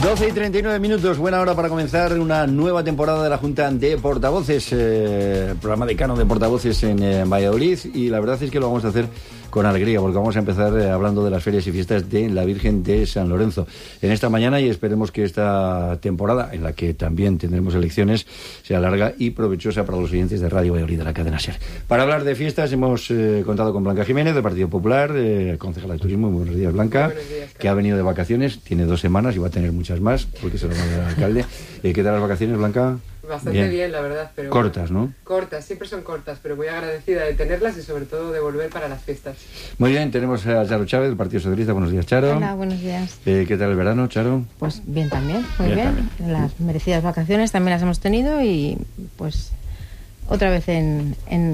12:39, buena hora para comenzar una nueva temporada de la Junta de Portavoces, programa decano de portavoces en Valladolid, y la verdad es que lo vamos a hacer con alegría, porque vamos a empezar hablando de las ferias y fiestas de la Virgen de San Lorenzo en esta mañana, y esperemos que esta temporada, en la que también tendremos elecciones, sea larga y provechosa para los oyentes de Radio Valladolid, de la cadena SER. Para hablar de fiestas hemos contado con Blanca Jiménez, del Partido Popular, concejala de Turismo. Muy buenos días, Blanca. Buenos días, que ha venido de vacaciones, tiene 2 semanas y va a tener muchas más, porque se lo manda el alcalde. ¿Qué tal las vacaciones, Blanca? Bastante bien, la verdad. Pero cortas, ¿no? Cortas, siempre son cortas, pero muy agradecida de tenerlas y sobre todo de volver para las fiestas. Muy bien, tenemos a Charo Chávez, del Partido Socialista. Buenos días, Charo. Hola, buenos días. ¿Qué tal el verano, Charo? Pues bien también, muy bien. También. Las merecidas vacaciones también las hemos tenido y pues otra vez en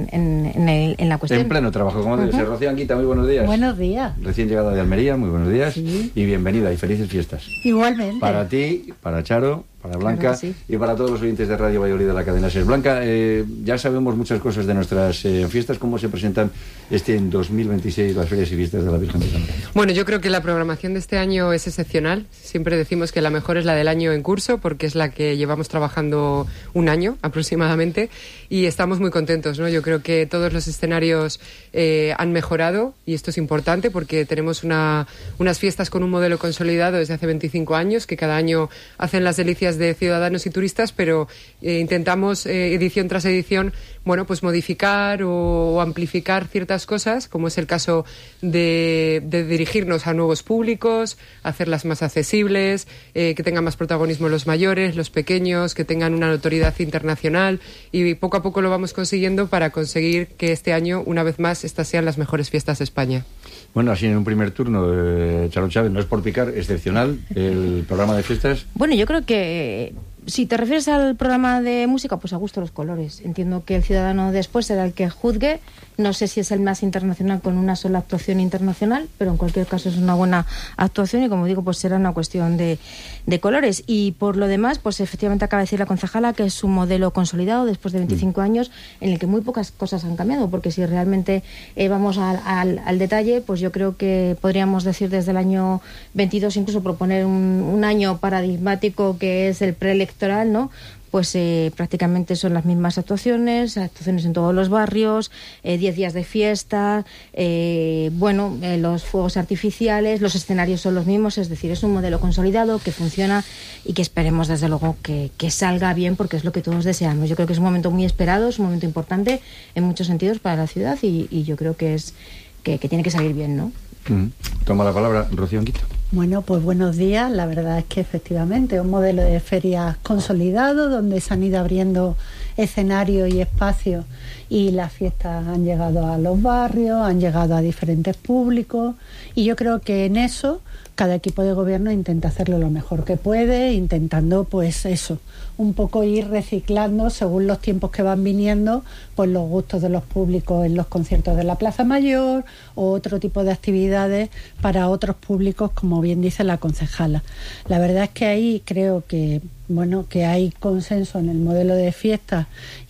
la cuestión. En pleno trabajo, como debe ser. Rocío Anguita, muy buenos días. Buenos días. Recién llegada de Almería, muy buenos días. Sí. Y bienvenida y felices fiestas. Igualmente. Para ti, para Charo, para Blanca, Claro que sí. y para todos los oyentes de Radio Valladolid, de la cadena SER. Blanca, ya sabemos muchas cosas de nuestras fiestas. ¿Cómo se presentan en 2026 las ferias y fiestas de la Virgen de San Lorenzo? Bueno, yo creo que la programación de este año es excepcional. Siempre decimos que la mejor es la del año en curso, porque es la que llevamos trabajando un año aproximadamente, y estamos muy contentos, ¿no? Yo creo que todos los escenarios han mejorado, y esto es importante porque tenemos unas fiestas con un modelo consolidado desde hace 25 años, que cada año hacen las delicias de ciudadanos y turistas, pero intentamos edición tras edición, bueno, pues modificar o amplificar ciertas cosas, como es el caso de dirigirnos a nuevos públicos, hacerlas más accesibles, que tengan más protagonismo los mayores, los pequeños, que tengan una notoriedad internacional, y poco a poco lo vamos consiguiendo para conseguir que este año, una vez más, estas sean las mejores fiestas de España. Bueno, así en un primer turno, Charo Chávez, no es por picar, excepcional el programa de fiestas. Bueno, yo creo que si te refieres al programa de música, pues a gusto los colores. Entiendo que el ciudadano después será el que juzgue. No sé si es el más internacional con una sola actuación internacional, pero en cualquier caso es una buena actuación y, como digo, pues será una cuestión de colores. Y por lo demás, pues efectivamente acaba de decir la concejala que es un modelo consolidado después de 25 años en el que muy pocas cosas han cambiado, porque si realmente vamos al detalle, pues yo creo que podríamos decir desde el año 22 incluso proponer un año paradigmático que es el preelectoral, ¿no? Pues prácticamente son las mismas actuaciones en todos los barrios, 10 días de fiesta, los fuegos artificiales, los escenarios son los mismos, es decir, es un modelo consolidado que funciona y que esperemos desde luego que salga bien, porque es lo que todos deseamos. Yo creo que es un momento muy esperado, es un momento importante en muchos sentidos para la ciudad y yo creo que tiene que salir bien, ¿no? Toma la palabra Rocío Anguita. Bueno, pues buenos días. La verdad es que efectivamente un modelo de ferias consolidado donde se han ido abriendo escenarios y espacios, y las fiestas han llegado a los barrios, han llegado a diferentes públicos, y yo creo que en eso cada equipo de gobierno intenta hacerlo lo mejor que puede, intentando pues eso, un poco ir reciclando según los tiempos que van viniendo, pues los gustos de los públicos en los conciertos de la Plaza Mayor o otro tipo de actividades para otros públicos, como bien dice la concejala. La verdad es que ahí creo que hay consenso en el modelo de fiestas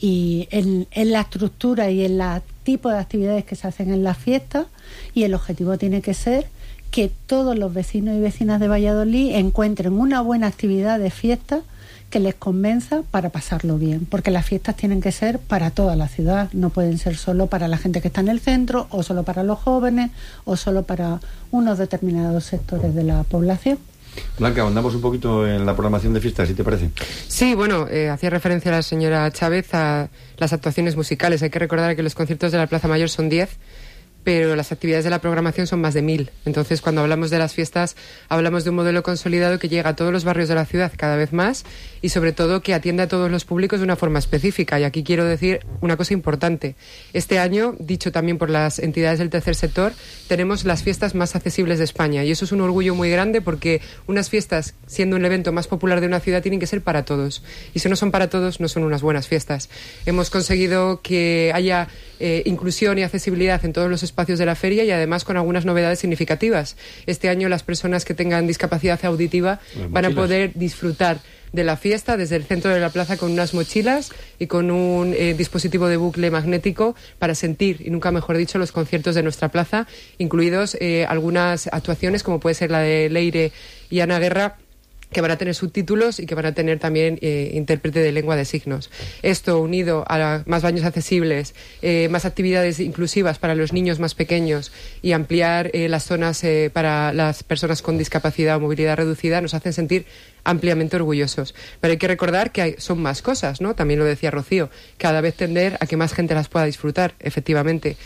y en la estructura y en el tipo de actividades que se hacen en las fiestas, y el objetivo tiene que ser que todos los vecinos y vecinas de Valladolid encuentren una buena actividad de fiesta que les convenza para pasarlo bien, porque las fiestas tienen que ser para toda la ciudad, no pueden ser solo para la gente que está en el centro, o solo para los jóvenes, o solo para unos determinados sectores de la población. Blanca, ahondamos un poquito en la programación de fiestas, si te parece. Sí, bueno, hacía referencia la señora Chávez a las actuaciones musicales. Hay que recordar que los conciertos de la Plaza Mayor son 10, pero las actividades de la programación son más de 1000. Entonces, cuando hablamos de las fiestas, hablamos de un modelo consolidado que llega a todos los barrios de la ciudad cada vez más, y sobre todo que atiende a todos los públicos de una forma específica. Y aquí quiero decir una cosa importante. Este año, dicho también por las entidades del tercer sector, tenemos las fiestas más accesibles de España, y eso es un orgullo muy grande, porque unas fiestas, siendo el evento más popular de una ciudad, tienen que ser para todos, y si no son para todos, no son unas buenas fiestas. Hemos conseguido que haya inclusión y accesibilidad en todos los espacios de la feria, y además con algunas novedades significativas. Este año las personas que tengan discapacidad auditiva van a poder disfrutar de la fiesta desde el centro de la plaza con unas mochilas y con un dispositivo de bucle magnético para sentir, y nunca mejor dicho, los conciertos de nuestra plaza, incluidos algunas actuaciones como puede ser la de Leire y Ana Guerra, que van a tener subtítulos y que van a tener también intérprete de lengua de signos. Esto unido a más baños accesibles, más actividades inclusivas para los niños más pequeños y ampliar las zonas para las personas con discapacidad o movilidad reducida nos hacen sentir ampliamente orgullosos. Pero hay que recordar que son más cosas, ¿no? También lo decía Rocío, cada vez tender a que más gente las pueda disfrutar, efectivamente.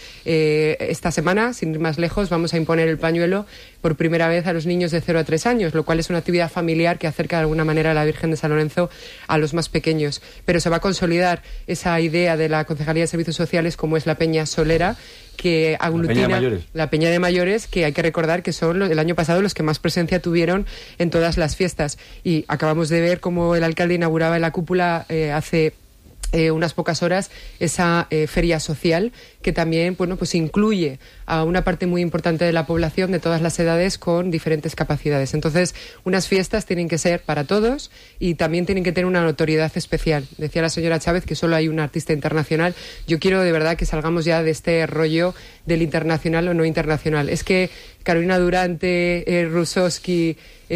Esta semana, sin ir más lejos, vamos a imponer el pañuelo por primera vez a los niños de 0 a 3 años, lo cual es una actividad familiar que acerca de alguna manera a la Virgen de San Lorenzo a los más pequeños. Pero se va a consolidar esa idea de la Concejalía de Servicios Sociales como es la Peña Solera, que aglutina la Peña de Mayores, que hay que recordar que son el año pasado los que más presencia tuvieron en todas las fiestas. Y acabamos de ver cómo el alcalde inauguraba en la cúpula hace unas pocas horas esa feria social que también pues incluye a una parte muy importante de la población de todas las edades con diferentes capacidades. Entonces, unas fiestas tienen que ser para todos y también tienen que tener una notoriedad especial. Decía la señora Chávez que solo hay un artista internacional. Yo quiero de verdad que salgamos ya de este rollo del internacional o no internacional. Es que Carolina Durante, Rusowski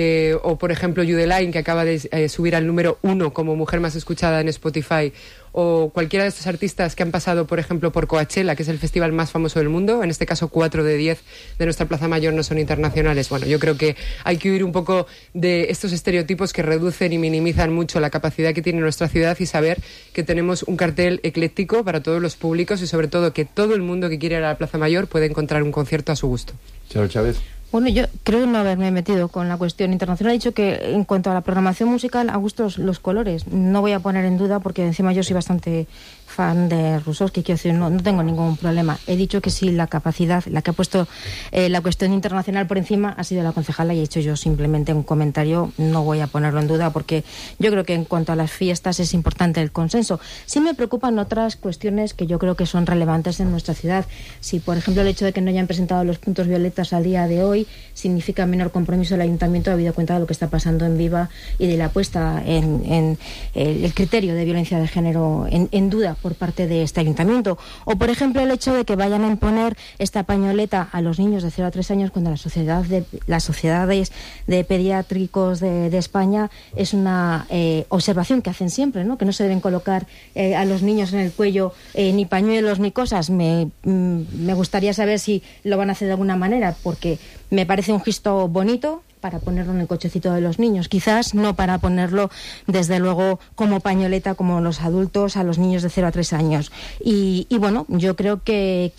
o por ejemplo Yudelain, que acaba de subir al número 1 como mujer más escuchada en Spotify, o cualquiera de estos artistas que han pasado por ejemplo por Coachella, que es el festival más famoso del mundo, en este caso 4 de 10 de nuestra Plaza Mayor no son internacionales. Bueno, yo creo que hay que huir un poco de estos estereotipos que reducen y minimizan mucho la capacidad que tiene nuestra ciudad y saber que tenemos un cartel ecléctico para todos los públicos y sobre todo que todo el mundo que quiere ir a la Plaza Mayor puede encontrar un concierto a su gusto. Señor Chávez. Bueno, yo creo no haberme metido con la cuestión internacional. He dicho que en cuanto a la programación musical, a gusto los colores. No voy a poner en duda porque encima yo soy bastante fan de Rusowski, quiero decir, no tengo ningún problema. He dicho que sí, la capacidad, la que ha puesto la cuestión internacional por encima ha sido la concejala y he hecho yo simplemente un comentario, no voy a ponerlo en duda porque yo creo que en cuanto a las fiestas es importante el consenso. Sí me preocupan otras cuestiones que yo creo que son relevantes en nuestra ciudad. Si, por ejemplo, el hecho de que no hayan presentado los puntos violetas al día de hoy significa menor compromiso del ayuntamiento, habido cuenta de lo que está pasando en Viva y de la puesta en el criterio de violencia de género en duda por parte de este ayuntamiento. O, por ejemplo, el hecho de que vayan a imponer esta pañoleta a los niños de 0 a 3 años cuando las sociedades de pediátricos de España es una observación que hacen siempre, ¿no? Que no se deben colocar a los niños en el cuello ni pañuelos ni cosas. Me gustaría saber si lo van a hacer de alguna manera, porque me parece un gesto bonito para ponerlo en el cochecito de los niños, quizás no para ponerlo desde luego como pañoleta como los adultos a los niños de 0 a 3 años. Y bueno, yo creo que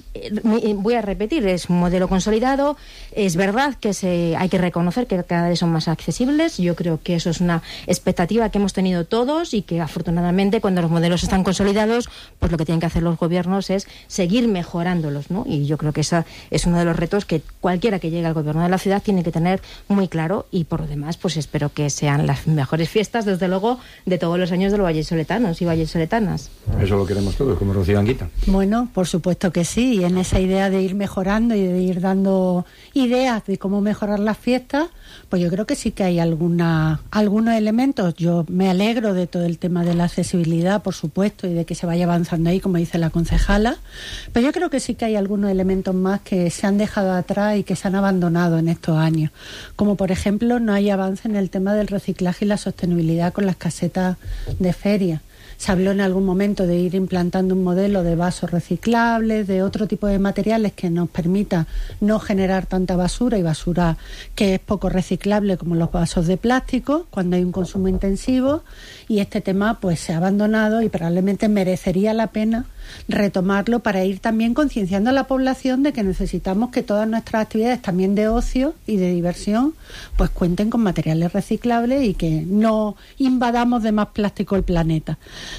voy a repetir, es un modelo consolidado, es verdad que hay que reconocer que cada vez son más accesibles, yo creo que eso es una expectativa que hemos tenido todos y que afortunadamente cuando los modelos están consolidados, pues lo que tienen que hacer los gobiernos es seguir mejorándolos, ¿no? Y yo creo que ese es uno de los retos que cualquiera que llegue al gobierno de la ciudad tiene que tener muy claro y por lo demás pues espero que sean las mejores fiestas desde luego de todos los años de los vallesoletanos y vallesoletanas. Eso lo queremos todos, como Rocío Anguita. Bueno, por supuesto que sí, y en esa idea de ir mejorando y de ir dando ideas de cómo mejorar las fiestas, pues yo creo que sí que hay algunos elementos. Yo me alegro de todo el tema de la accesibilidad, por supuesto, y de que se vaya avanzando ahí, como dice la concejala, pero yo creo que sí que hay algunos elementos más que se han dejado atrás y que se han abandonado en estos años, como por ejemplo no hay avance en el tema del reciclaje y la sostenibilidad con las casetas de feria. Se habló en algún momento de ir implantando un modelo de vasos reciclables, de otro tipo de materiales que nos permita no generar tanta basura y basura que es poco reciclable como los vasos de plástico cuando hay un consumo intensivo, y este tema pues se ha abandonado y probablemente merecería la pena retomarlo para ir también concienciando a la población de que necesitamos que todas nuestras actividades también de ocio y de diversión pues cuenten con materiales reciclables y que no invadamos de más plástico el planeta.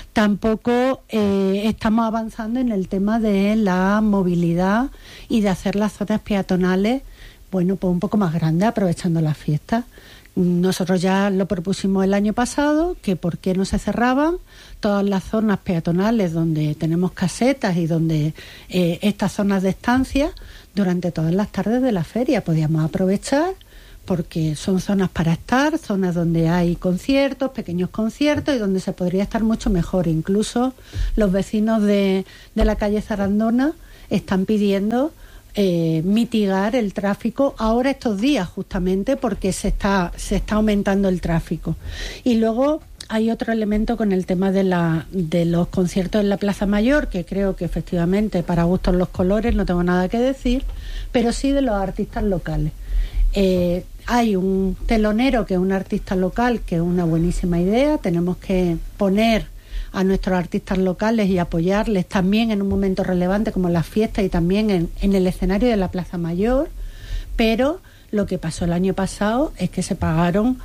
Tampoco estamos avanzando en el tema de la movilidad y de hacer las zonas peatonales bueno, pues un poco más grandes aprovechando las fiestas. Nosotros ya lo propusimos el año pasado, que por qué no se cerraban todas las zonas peatonales donde tenemos casetas y donde estas zonas de estancia durante todas las tardes de la feria podíamos aprovechar, porque son zonas para estar, zonas donde hay conciertos, pequeños conciertos y donde se podría estar mucho mejor. Incluso los vecinos de la calle Zarandona están pidiendo mitigar el tráfico ahora estos días, justamente porque se está aumentando el tráfico. Y luego hay otro elemento con el tema de los conciertos en la Plaza Mayor, que creo que efectivamente para gustos los colores, no tengo nada que decir, pero sí de los artistas locales. Hay un telonero que es un artista local, que es una buenísima idea. Tenemos que poner a nuestros artistas locales y apoyarles también en un momento relevante como las fiestas y también en el escenario de la Plaza Mayor, pero lo que pasó el año pasado es que se pagaron